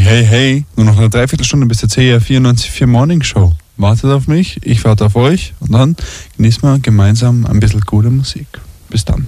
Hey, hey, nur noch eine Dreiviertelstunde bis zur CR 94.4 Morning Show. Wartet auf mich, ich warte auf euch und dann genießen wir gemeinsam ein bisschen gute Musik. Bis dann.